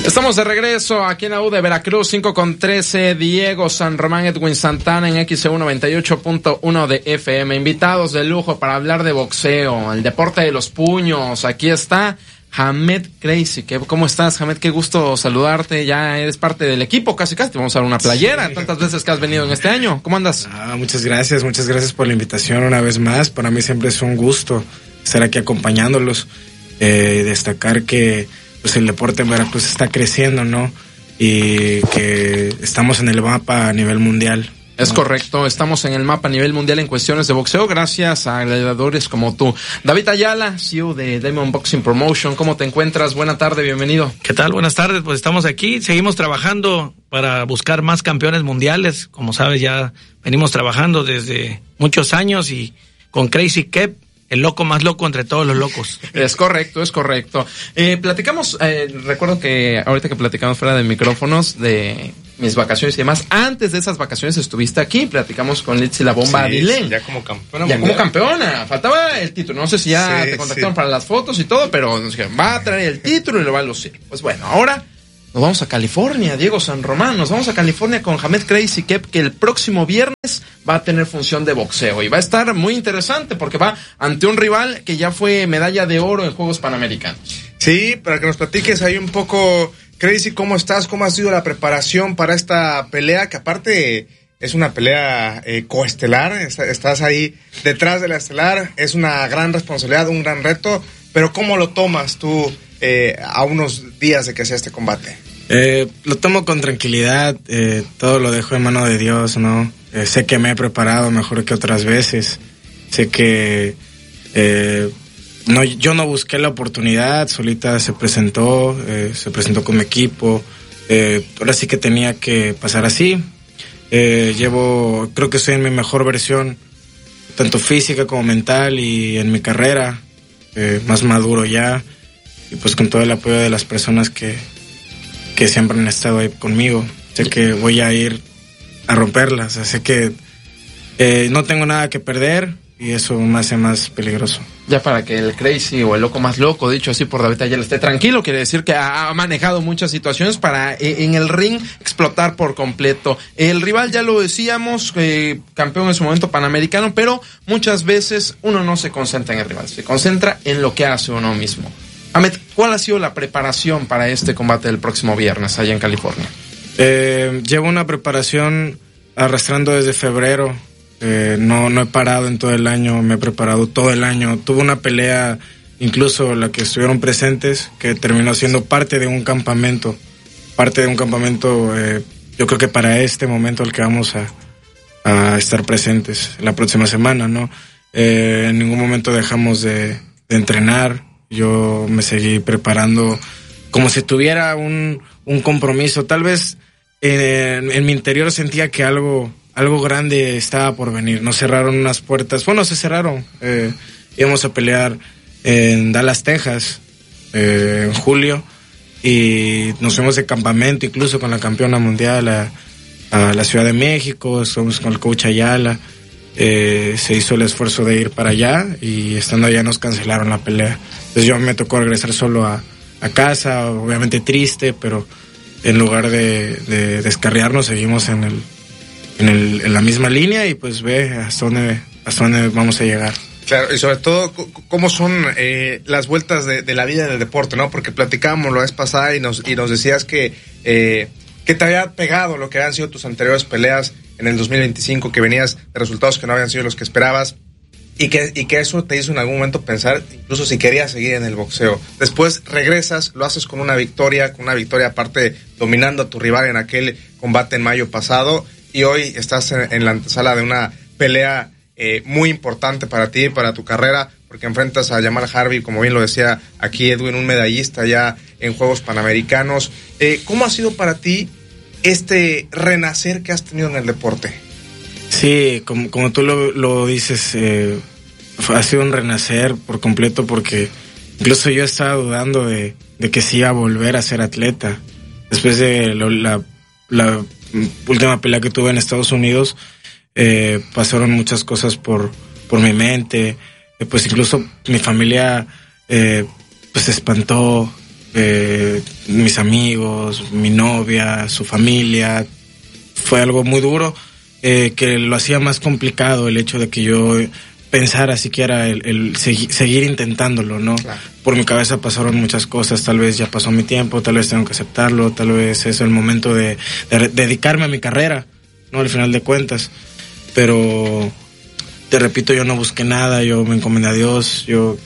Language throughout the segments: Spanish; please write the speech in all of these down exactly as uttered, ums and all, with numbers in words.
Estamos de regreso aquí en la U de Veracruz, cinco con trece, Diego San Román, Edwin Santana en X E U noventa y ocho punto uno de F M. Invitados de lujo para hablar de boxeo, el deporte de los puños. Aquí está Hamed Crazy. ¿Cómo estás, Hamed? Qué gusto saludarte. Ya eres parte del equipo, casi casi. Te vamos a dar una playera, sí. Tantas veces que has venido en este año. ¿Cómo andas? Ah, muchas gracias, muchas gracias por la invitación una vez más. Para mí siempre es un gusto estar aquí acompañándolos. Eh, destacar que pues el deporte en Veracruz está creciendo, ¿no? Y que estamos en el mapa a nivel mundial. Es correcto, estamos en el mapa a nivel mundial en cuestiones de boxeo gracias a gladiadores como tú. David Ayala, C E O de Diamond Boxing Promotion, ¿cómo te encuentras? Buena tarde, bienvenido. ¿Qué tal? Buenas tardes, pues estamos aquí, seguimos trabajando para buscar más campeones mundiales. Como sabes, ya venimos trabajando desde muchos años y con Crazy Kev, el loco más loco entre todos los locos. Es correcto, es correcto. Eh, platicamos, eh, recuerdo que ahorita que platicamos fuera de micrófonos de mis vacaciones y demás, antes de esas vacaciones estuviste aquí, platicamos con Litzy La Bomba sí, Avilén. Ya como campeona. Ya mundial. Como campeona, faltaba el título, no sé si ya sí, te contactaron sí. para las fotos y todo, pero nos dijeron, va a traer el título y lo va a lucir. Pues bueno, ahora nos vamos a California, Diego San Román, nos vamos a California con Hamed Crazy Kev, que el próximo viernes va a tener función de boxeo y va a estar muy interesante porque va ante un rival que ya fue medalla de oro en Juegos Panamericanos. Sí, para que nos platiques ahí un poco, Crazy, ¿cómo estás? ¿Cómo ha sido la preparación para esta pelea? Que aparte es una pelea eh, coestelar, estás ahí detrás de la estelar, es una gran responsabilidad, un gran reto, pero ¿cómo lo tomas tú eh, a unos días de que sea este combate? Eh, lo tomo con tranquilidad, eh, todo lo dejo en mano de Dios, ¿no? Eh, sé que me he preparado mejor que otras veces, sé que eh, no, yo no busqué la oportunidad, solita se presentó, eh, se presentó con mi equipo, eh, ahora sí que tenía que pasar así, eh, llevo, creo que estoy en mi mejor versión, tanto física como mental y en mi carrera, eh, más maduro ya, y pues con todo el apoyo de las personas que que siempre han estado ahí conmigo. Sé que voy a ir a romperlas, o sea, sé que eh, no tengo nada que perder y eso me hace más peligroso. Ya para que el Crazy o el loco más loco, dicho así por David Ayala, esté tranquilo, quiere decir que ha, ha manejado muchas situaciones para eh, en el ring explotar por completo. El rival, ya lo decíamos, eh, campeón en su momento panamericano, pero muchas veces uno no se concentra en el rival, se concentra en lo que hace uno mismo. Hamed, ¿cuál ha sido la preparación para este combate del próximo viernes allá en California? Eh, llevo una preparación arrastrando desde febrero. Eh, no, no he parado en todo el año, me he preparado todo el año. Tuve una pelea, incluso la que estuvieron presentes, que terminó siendo parte de un campamento. Parte de un campamento, eh, yo creo que para este momento al que vamos a, a estar presentes la próxima semana, ¿no? Eh, en ningún momento dejamos de, de entrenar. Yo me seguí preparando como si tuviera un, un compromiso. Tal vez eh, en, en mi interior sentía que algo, algo grande estaba por venir. Nos cerraron unas puertas. Bueno, se cerraron. Eh, íbamos a pelear en Dallas, Texas, eh, en julio. Y nos fuimos de campamento incluso con la campeona mundial a, a la Ciudad de México. Estuvimos con el coach Ayala. Eh, se hizo el esfuerzo de ir para allá y estando allá nos cancelaron la pelea. Entonces yo me tocó regresar solo a, a casa, obviamente triste, pero en lugar de, de descarriarnos seguimos en el, en el en la misma línea y pues ve hasta dónde, hasta dónde vamos a llegar. Claro, y sobre todo, ¿cómo son eh, las vueltas de, de la vida en el deporte, no? Porque platicábamos la vez pasada y nos, y nos decías que, eh, que te había pegado lo que habían sido tus anteriores peleas en el dos mil veinticinco, que venías de resultados que no habían sido los que esperabas y que, y que eso te hizo en algún momento pensar incluso si querías seguir en el boxeo. Después regresas, lo haces con una victoria, con una victoria aparte dominando a tu rival en aquel combate en mayo pasado y hoy estás en, en la antesala de una pelea eh, muy importante para ti, para tu carrera, porque enfrentas a Jamal Harvey, como bien lo decía aquí Edwin, un medallista ya en Juegos Panamericanos. Eh, ¿Cómo ha sido para ti este renacer que has tenido en el deporte? Sí, como, como tú lo, lo dices, eh, ha sido un renacer por completo porque incluso yo estaba dudando de, de que sí iba a volver a ser atleta. Después de lo, la, la última pelea que tuve en Estados Unidos, eh, pasaron muchas cosas por, por mi mente, eh, pues incluso mi familia eh, pues se espantó, eh, mis amigos, mi novia, su familia. Fue algo muy duro, eh, que lo hacía más complicado el hecho de que yo pensara siquiera el, el segui- seguir intentándolo, ¿no? Claro. Por mi cabeza pasaron muchas cosas, tal vez ya pasó mi tiempo, tal vez tengo que aceptarlo, tal vez es el momento de, de dedicarme a mi carrera, ¿no? Al final de cuentas. Pero, te repito, yo no busqué nada, yo me encomendé a Dios, yo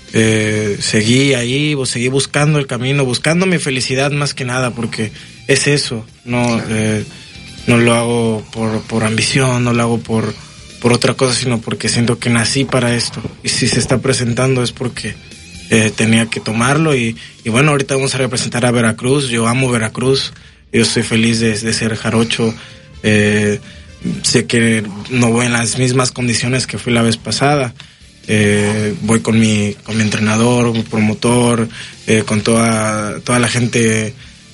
eh, seguí ahí, seguí buscando el camino, buscando mi felicidad más que nada, porque es eso, ¿no? Claro. Eh, no lo hago por, por ambición, no lo hago por, por otra cosa, sino porque siento que nací para esto. Y si se está presentando es porque eh, tenía que tomarlo. Y, y bueno, ahorita vamos a representar a Veracruz. Yo amo Veracruz. Yo estoy feliz de, de ser jarocho. Eh, sé que no voy en las mismas condiciones que fui la vez pasada. Eh, voy con mi, con mi entrenador, mi promotor, eh, con toda, toda la gente...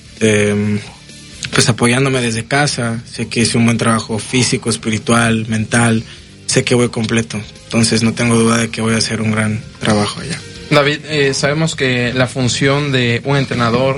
Eh, pues apoyándome desde casa. Sé que hice un buen trabajo físico, espiritual, mental, sé que voy completo, entonces no tengo duda de que voy a hacer un gran trabajo allá. David, eh, sabemos que la función de un entrenador,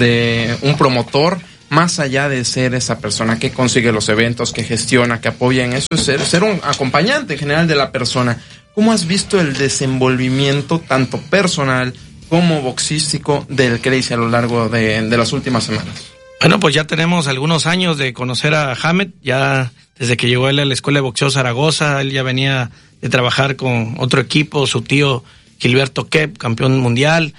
de un promotor, más allá de ser esa persona que consigue los eventos, que gestiona, que apoya en eso, es ser, ser un acompañante general de la persona. ¿Cómo has visto el desenvolvimiento tanto personal como boxístico del Crazy a lo largo de, de las últimas semanas? Bueno, pues ya tenemos algunos años de conocer a Hamed, ya desde que llegó él a la Escuela de Boxeo Zaragoza, él ya venía de trabajar con otro equipo, su tío Gilberto Kep, campeón mundial,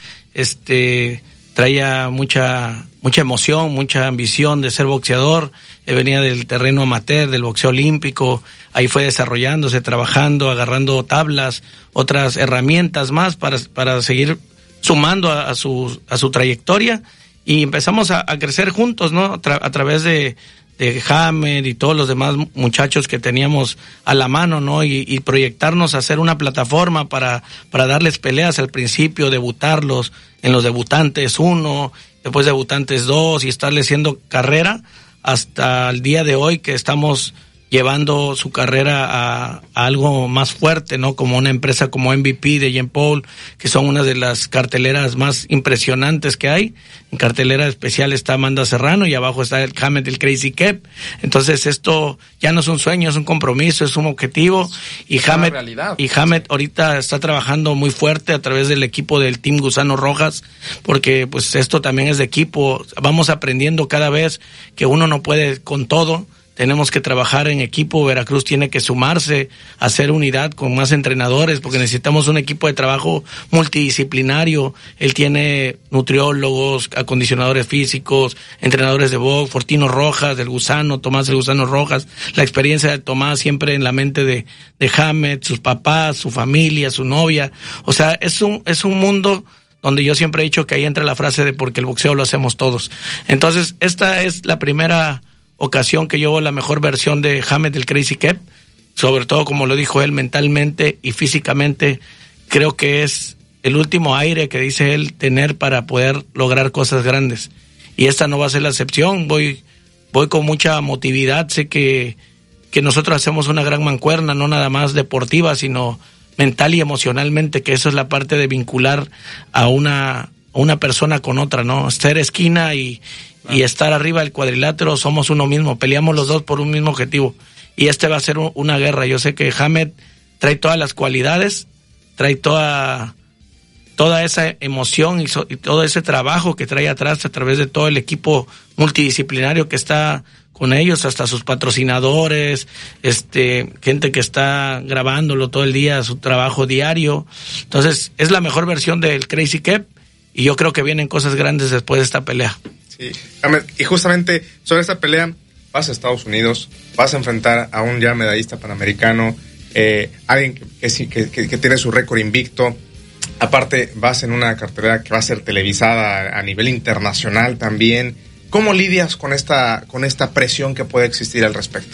este traía mucha mucha emoción, mucha ambición de ser boxeador, él venía del terreno amateur, del boxeo olímpico, ahí fue desarrollándose, trabajando, agarrando tablas, otras herramientas más para, para seguir sumando a, a su a su trayectoria. Y empezamos a, a crecer juntos, ¿no? A, tra- a través de, de Hamed y todos los demás muchachos que teníamos a la mano, ¿no? Y, y proyectarnos a hacer una plataforma para, para darles peleas al principio, debutarlos en los debutantes uno, después debutantes dos y estarles haciendo carrera hasta el día de hoy que estamos llevando su carrera a, a algo más fuerte, ¿no? Como una empresa como M V P de Jean Paul, que son una de las carteleras más impresionantes que hay. En cartelera especial está Amanda Serrano y abajo está el Hamed, el Crazy Kep. Entonces esto ya no es un sueño, es un compromiso, es un objetivo. Y Hamed, y Hamed ahorita está trabajando muy fuerte a través del equipo del Team Gusano Rojas, porque pues esto también es de equipo. Vamos aprendiendo cada vez que uno no puede con todo. Tenemos que trabajar en equipo, Veracruz tiene que sumarse a hacer unidad con más entrenadores porque necesitamos un equipo de trabajo multidisciplinario. Él tiene nutriólogos, acondicionadores físicos, entrenadores de box, Fortino Rojas, del Gusano, Tomás del Gusano Rojas, la experiencia de Tomás siempre en la mente de, de Hamed, sus papás, su familia, su novia. O sea, es un, es un mundo donde yo siempre he dicho que ahí entra la frase de porque el boxeo lo hacemos todos. Entonces, esta es la primera ocasión que yo la mejor versión de Hamed del Crazy Kep, sobre todo como lo dijo él, mentalmente y físicamente, creo que es el último aire que dice él tener para poder lograr cosas grandes. Y esta no va a ser la excepción, voy, voy con mucha motividad, sé que, que nosotros hacemos una gran mancuerna, no nada más deportiva, sino mental y emocionalmente, que eso es la parte de vincular a una, a una persona con otra, ¿no? Ser esquina y y estar arriba del cuadrilátero, somos uno mismo, peleamos los dos por un mismo objetivo, y este va a ser un, una guerra. Yo sé que Hamed trae todas las cualidades, trae toda toda esa emoción y, so, y todo ese trabajo que trae atrás a través de todo el equipo multidisciplinario que está con ellos, hasta sus patrocinadores, este gente que está grabándolo todo el día, su trabajo diario. Entonces es la mejor versión del Crazy Kep y yo creo que vienen cosas grandes después de esta pelea. Sí, y justamente sobre esta pelea vas a Estados Unidos, vas a enfrentar a un ya medallista panamericano, eh, alguien que, que, que, que tiene su récord invicto. Aparte vas en una cartelera que va a ser televisada a nivel internacional también. ¿Cómo lidias con esta con esta presión que puede existir al respecto?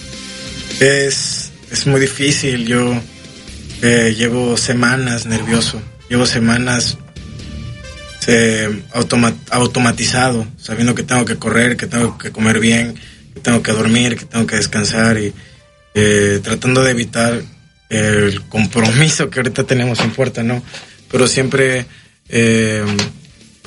Es, es muy difícil. Yo eh, llevo semanas nervioso, llevo semanas eh, automa- automatizado, sabiendo que tengo que correr, que tengo que comer bien, que tengo que dormir, que tengo que descansar y eh, tratando de evitar el compromiso que ahorita tenemos en puerta, ¿no? Pero siempre, eh,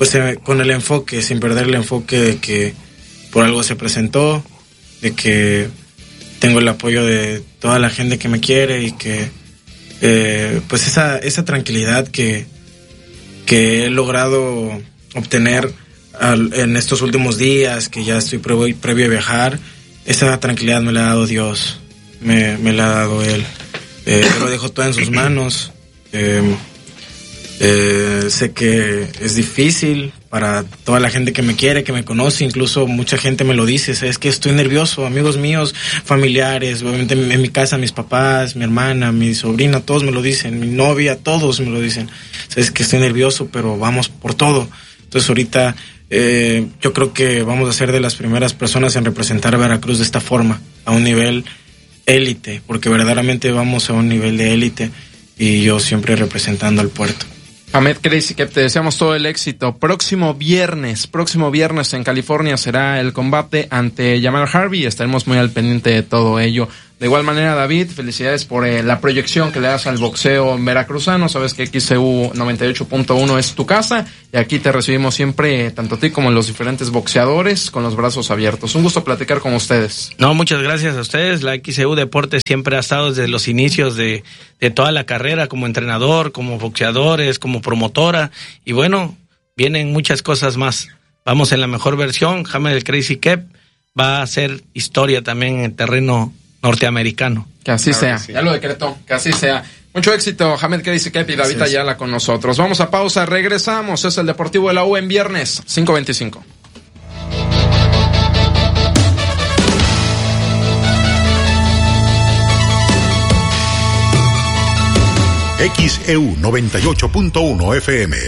pues eh, con el enfoque, sin perder el enfoque de que por algo se presentó, de que tengo el apoyo de toda la gente que me quiere y que eh, pues esa, esa tranquilidad que, que he logrado obtener al, en estos últimos días, que ya estoy previo, previo a viajar, esa tranquilidad me la ha dado Dios, me, me la ha dado Él. Eh, yo lo dejo todo en sus manos. Eh, eh, sé que es difícil para toda la gente que me quiere, que me conoce, incluso mucha gente me lo dice, es que estoy nervioso, amigos míos, familiares, obviamente en mi casa, mis papás, mi hermana, mi sobrina, todos me lo dicen, mi novia, todos me lo dicen, es que estoy nervioso, pero vamos por todo. Entonces ahorita eh, yo creo que vamos a ser de las primeras personas en representar a Veracruz de esta forma, a un nivel élite, porque verdaderamente vamos a un nivel de élite y yo siempre representando al puerto. Hamed Crazy Cap, te deseamos todo el éxito. Próximo viernes, próximo viernes en California será el combate ante Jamal Harvey. Estaremos muy al pendiente de todo ello. De igual manera, David, felicidades por eh, la proyección que le das al boxeo veracruzano. Sabes que X C U noventa y ocho punto uno es tu casa y aquí te recibimos siempre, eh, tanto a ti como a los diferentes boxeadores, con los brazos abiertos. Un gusto platicar con ustedes. No, muchas gracias a ustedes. La X C U Deportes siempre ha estado desde los inicios de, de toda la carrera, como entrenador, como boxeadores, como promotora. Y bueno, vienen muchas cosas más. Vamos en la mejor versión. Hamed el Crazy Cap va a hacer historia también en el terreno norteamericano. Que así Claro sea, que sí. ya lo decretó, que así sea. Mucho éxito, Hamed Crazy Cap y David Ayala con nosotros. Vamos a pausa, regresamos. Es el Deportivo de la U en viernes, cinco veinticinco. X E U noventa y ocho punto uno F M.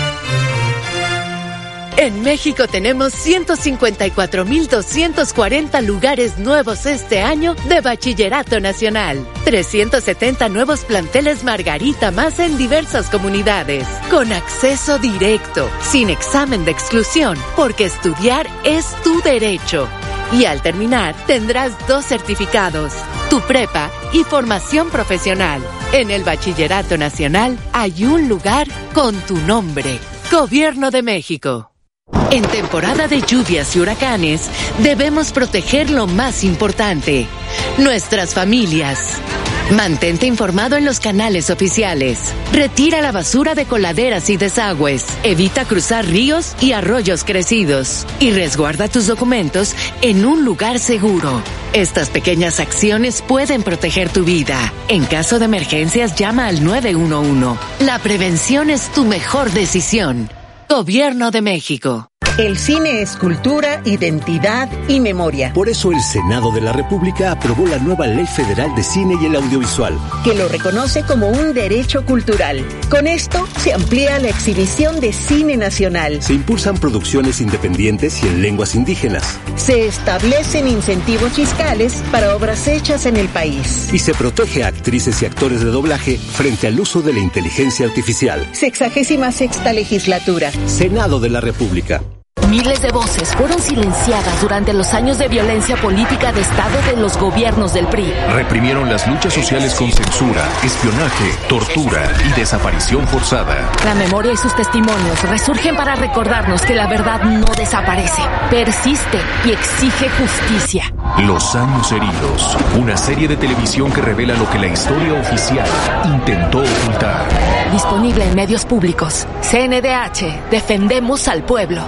En México tenemos ciento cincuenta y cuatro mil doscientos cuarenta lugares nuevos este año de Bachillerato Nacional. trescientos setenta nuevos planteles Margarita más en diversas comunidades. Con acceso directo, sin examen de exclusión, porque estudiar es tu derecho. Y al terminar, tendrás dos certificados, tu prepa y formación profesional. En el Bachillerato Nacional hay un lugar con tu nombre. Gobierno de México. En temporada de lluvias y huracanes, debemos proteger lo más importante, nuestras familias. Mantente informado en los canales oficiales. Retira la basura de coladeras y desagües. Evita cruzar ríos y arroyos crecidos. Y resguarda tus documentos en un lugar seguro. Estas pequeñas acciones pueden proteger tu vida. En caso de emergencias, llama al nueve uno uno. La prevención es tu mejor decisión. Gobierno de México. El cine es cultura, identidad y memoria. Por eso el Senado de la República aprobó la nueva Ley Federal de Cine y el Audiovisual, Que lo reconoce como un derecho cultural. Con esto se amplía la exhibición de cine nacional. se impulsan producciones independientes y en lenguas indígenas, Se establecen incentivos fiscales para obras hechas en el país. y se protege a actrices y actores de doblaje frente al uso de la inteligencia artificial. Sexagésima sexta legislatura. Senado de la República. Miles de voces fueron silenciadas durante los años de violencia política de Estado de los gobiernos del P R I. Reprimieron las luchas sociales con censura, espionaje, tortura y desaparición forzada. La memoria y sus testimonios resurgen para recordarnos que la verdad no desaparece, persiste y exige justicia. Los años heridos, una serie de televisión que revela lo que la historia oficial intentó ocultar. Disponible en medios públicos. C N D H, defendemos al pueblo.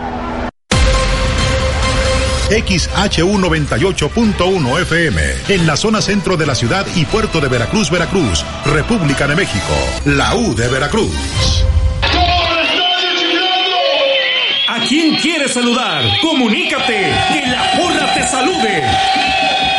X H U noventa y ocho punto uno F M, en la zona centro de la ciudad y puerto de Veracruz, Veracruz, República de México, la U de Veracruz. ¿A quién quieres saludar? Comunícate, que la porra te salude.